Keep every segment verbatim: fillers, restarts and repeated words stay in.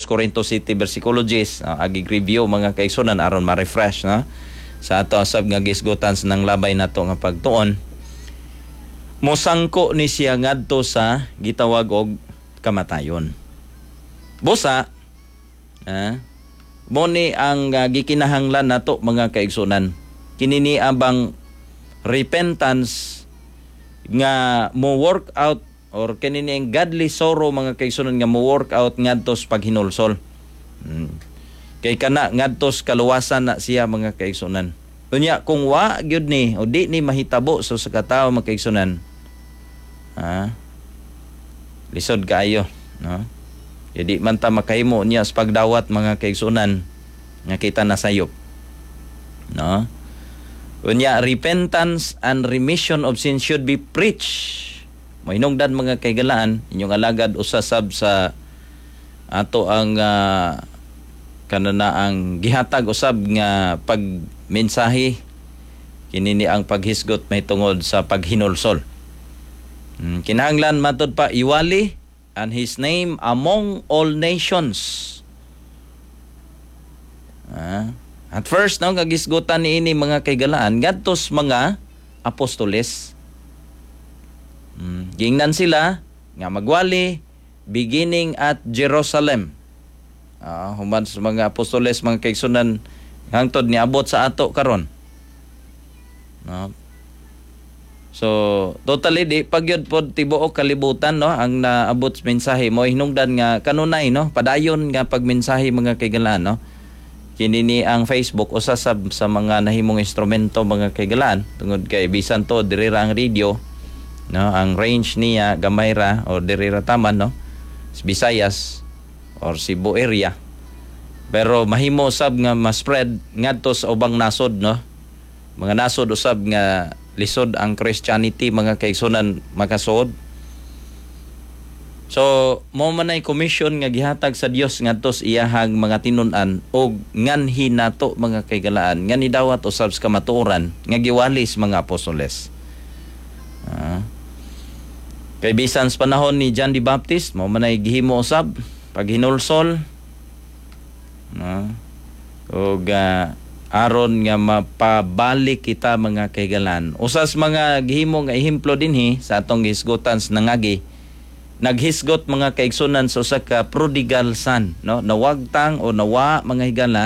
Corinto City Versicologist, uh, agi review mga kaigsunan aron ma-refresh na sa ato asab nga gisgutan sa nang labay nato nga pagtuon. Mosangko ni siya ngadto sa gitawag og kamatayon. Busa, ah, mo ni ang uh, gikinahanglan nato mga kaigsunan. Kinini abang repentance nga mo work out or kinini ang godly sorrow mga kaigsunan nga mo work out ngadtos paghinulsol. Hmm. Kay kana ngadtos kaluwasan na siya mga kaigsunan. Unya kung wa gyud ni o di ni mahitabo so sa katawo mga kaigsunan, ha, lisod kaayo, no? Jadi man ta makahimo niya sa pagdawat mga kaigsunan nga kita nasayop, no? Unya repentance and remission of sin should be preached. Mahinungdan mga kaigalaan inyong alagad usasab sa ato ang uh, kanana ang gihatag usab nga pagmensahe kinini ang paghisgot may tungod sa paghinulsol. Hmm, kinahanglan matud pa iwali and his name among all nations. Ah, at first no gagisgutan niini mga kaigalaan ngadtos mga apostoles. Hmm, gingnan sila nga magwali beginning at Jerusalem. Ah, human sa mga apostoles mga kaigsunan hangtod niabot sa ato karon. No. So totally di pagyud pod tibuok kalibutan no ang naabot sa mensahe mo hinungdan nga kanunay no padayon nga pagmensahe mga kaigalaan no. Kini ni ang Facebook usa sab sa mga nahimong instrumento mga kaigalaan tungod kay bisan to diri ra ang radio no ang range niya gamay ra o diri ra taman no Visayas or Cebu area. Pero mahimo sab nga ma-spread ngadto sa ubang nasod no. Mga nasod usab nga lisod ang Christianity mga kaigsunan makasod. So mo man ay commission nga gihatag sa Dios ngadto sa iyahang mga tinun-an og nganhi nato mga kaigalaan nga nidawat usab sa kamatuoran nga giwalis mga apostoles. Ah. Kay bisan sa panahon ni John the Baptist mo man ay gihimo usab paghinulsol no og uh, aron nga mapabalik kita mga kaigalan. Usas mga gihimo nga ehemplo dinhi sa atong hisgutan sa nangagi naghisgot mga kaigsunan sa usa ka prodigal son no nawagtang o nawa mga higala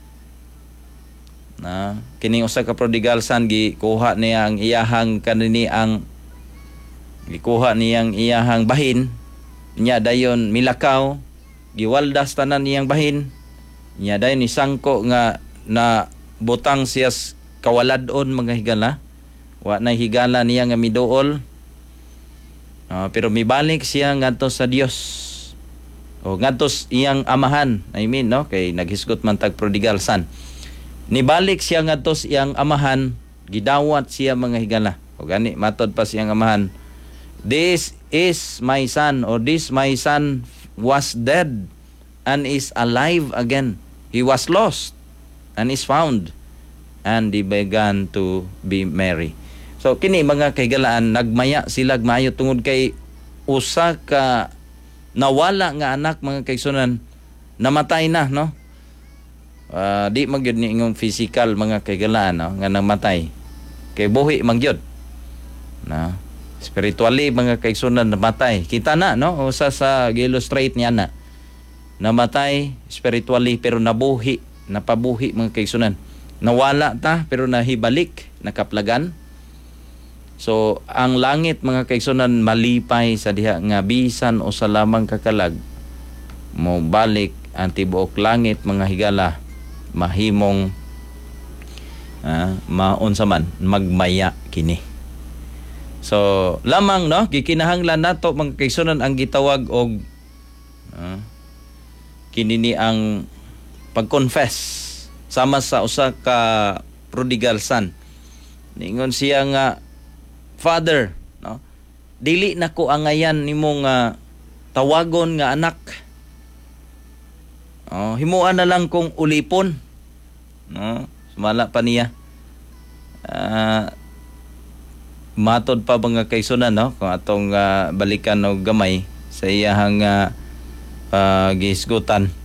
na kining usa ka prodigal son gikuha niya ang iyahang kanini ang gikuha niyang iyahang bahin niya dayon milakaw giwaldas tanan niyang bahin niya dayon ni sangko nga na butang siya kawaladon mga higala wa na higala niya nga miduol uh, pero mibalik siya ngadto sa Dios o ngadto iyang amahan I mean no kay naghisgot man tag prodigal son nibalik siya ngadto iyang amahan gidawat siya mga higala o gani matod pa siyang amahan, "This is my son," or "This my son was dead and is alive again. He was lost and is found." And they began to be merry. So kini mga kaigalaan nagmaya sila maayo tungod kay usa ka nawala nga anak mga kaigsunan namatay na no. Uh, di magyud ni ingong physical mga kaigalaan no nga namatay. Kay buhi mangyud. Na spiritually mga kaigsunan namatay. Kita na no usa sa gi-illustrate niya na namatay spiritually pero nabuhi, napabuhi mga kaigsunan. Nawala ta pero nahibalik, nakaplagan. So ang langit mga kaigsunan malipay sa diha nga bisan o sa lamang kakalag mo balik ang tibuok langit mga higala mahimong uh, maunsa man magmaya kini. So lamang no gikinahanglan nato mga kaigsunan ang gitawag og uh, kini ni ang pag-confess sama sa usa ka prodigal son. Ningon siya nga, "Father, no, dili na ko angayan nimo nga tawagon nga anak. Oh, himuan na lang kong ulipon." No, sumala pa niya. Uh, matod pa mga kaigsunan no kung atong uh, balikan og gamay sa iyahang uh, uh, gihisgutan